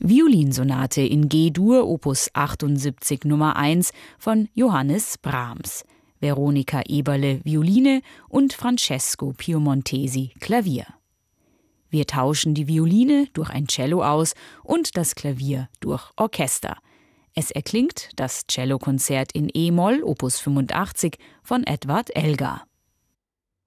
Violinsonate in G-Dur Opus 78 Nummer 1 von Johannes Brahms. Veronika Eberle Violine und Francesco Piemontesi Klavier. Wir tauschen die Violine durch ein Cello aus und das Klavier durch Orchester. Es erklingt das Cellokonzert in E-Moll Opus 85 von Edward Elgar.